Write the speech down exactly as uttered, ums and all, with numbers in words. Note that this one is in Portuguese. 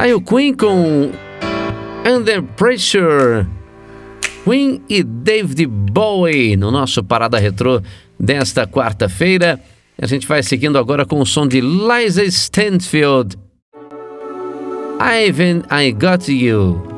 Aí o Queen com Under Pressure. Queen e David Bowie no nosso Parada Retrô desta quarta-feira. A gente vai seguindo agora com o som de Liza Stanfield. Ivan, I Got You.